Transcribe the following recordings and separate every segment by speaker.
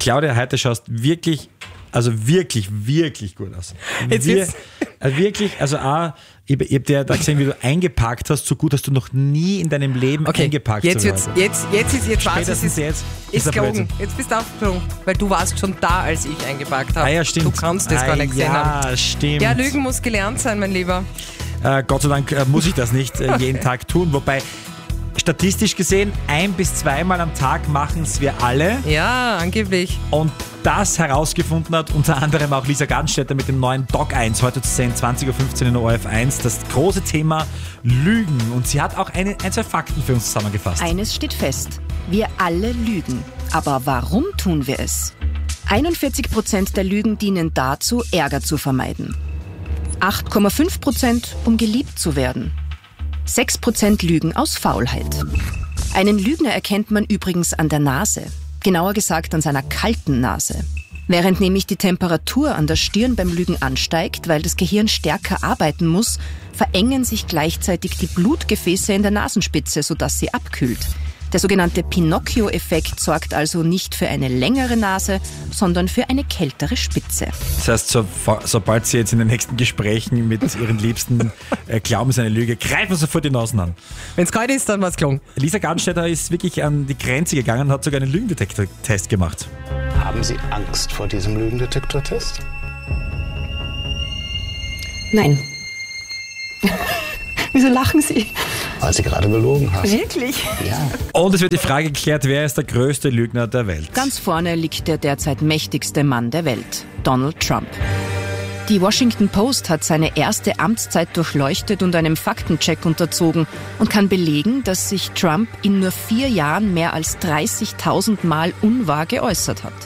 Speaker 1: Claudia, heute schaust wirklich, also wirklich, wirklich gut aus. Wirklich, also auch, ich hab dir da gesehen, wie du eingeparkt hast, so gut hast du noch nie in deinem Leben eingeparkt.
Speaker 2: Jetzt war es
Speaker 1: ist
Speaker 2: gelogen. Jetzt bist du aufgeflogen, weil du warst schon da, als ich eingeparkt habe.
Speaker 1: Ah ja, stimmt.
Speaker 2: Du kannst das gar nicht gesehen haben.
Speaker 1: Ja, stimmt.
Speaker 2: Ja, Lügen muss gelernt sein, mein Lieber.
Speaker 1: Gott sei Dank muss ich das nicht jeden Tag tun, wobei statistisch gesehen 1- bis 2 Mal am Tag machen es wir alle.
Speaker 2: Ja, angeblich.
Speaker 1: Und das herausgefunden hat unter anderem auch Lisa Gartenstädter mit dem neuen Dog 1, heute zu sehen, 20.15 Uhr in der ORF 1, das große Thema Lügen. Und sie hat auch ein, zwei Fakten für uns zusammengefasst.
Speaker 3: Eines steht fest, wir alle lügen. Aber warum tun wir es? 41% der Lügen dienen dazu, Ärger zu vermeiden. 8,5%, um geliebt zu werden. 6% lügen aus Faulheit. Einen Lügner erkennt man übrigens an der Nase. Genauer gesagt an seiner kalten Nase. Während nämlich die Temperatur an der Stirn beim Lügen ansteigt, weil das Gehirn stärker arbeiten muss, verengen sich gleichzeitig die Blutgefäße in der Nasenspitze, sodass sie abkühlt. Der sogenannte Pinocchio-Effekt sorgt also nicht für eine längere Nase, sondern für eine kältere Spitze.
Speaker 1: Das heißt, sobald Sie jetzt in den nächsten Gesprächen mit Ihren Liebsten glauben, es ist eine Lüge, greifen Sie sofort die Nasen an.
Speaker 2: Wenn es kalt ist, dann war es gelungen.
Speaker 1: Lisa Gartenstädter ist wirklich an die Grenze gegangen und hat sogar einen Lügendetektor-Test gemacht.
Speaker 4: Haben Sie Angst vor diesem Lügendetektor-Test?
Speaker 3: Nein. Wieso lachen Sie?
Speaker 4: Weil Sie gerade belogen haben.
Speaker 3: Wirklich?
Speaker 4: Ja.
Speaker 1: Und es wird die Frage geklärt, wer ist der größte Lügner der Welt?
Speaker 3: Ganz vorne liegt der derzeit mächtigste Mann der Welt, Donald Trump. Die Washington Post hat seine erste Amtszeit durchleuchtet und einem Faktencheck unterzogen und kann belegen, dass sich Trump in nur 4 Jahren mehr als 30.000 Mal unwahr geäußert hat.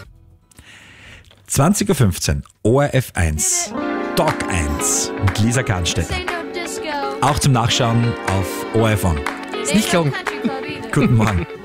Speaker 1: 20.15 Uhr, ORF 1, Dog 1 mit Lisa Gartenstädter. Auch zum Nachschauen auf ORF 1.
Speaker 2: Ist nicht gelungen.
Speaker 1: Guten Morgen.